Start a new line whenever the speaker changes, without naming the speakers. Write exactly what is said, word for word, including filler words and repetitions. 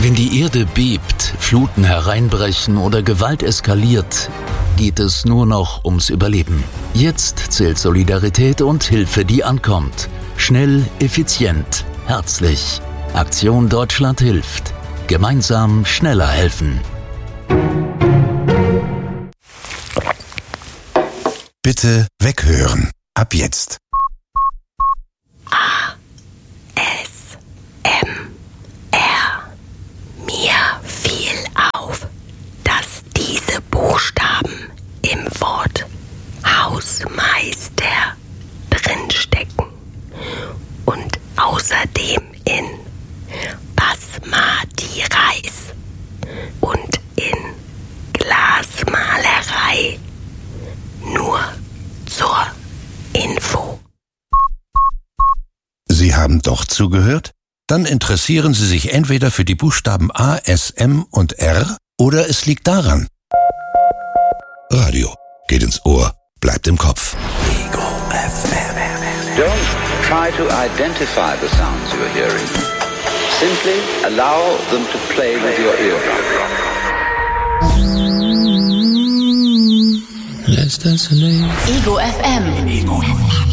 Wenn die Erde bebt, Fluten hereinbrechen oder Gewalt eskaliert, geht es nur noch ums Überleben. Jetzt zählt Solidarität und Hilfe, die ankommt. Schnell, effizient, herzlich. Aktion Deutschland hilft. Gemeinsam schneller helfen.
Bitte weghören. Ab jetzt.
A. S. M. R. Mir fiel auf, dass diese Buchstaben im Wort Hausmeister drinstecken und außerdem in Basmati Reis und in Glasmalerei. Nur zur Info.
Sie haben doch zugehört? Dann interessieren Sie sich entweder für die Buchstaben A, S, M und R oder es liegt daran. Radio geht ins Ohr, bleibt im Kopf. Ego F M.
Don't try to identify the sounds you're hearing. Simply allow them to play with your eardrum.
Let's dance. Ego F M. Ego F M.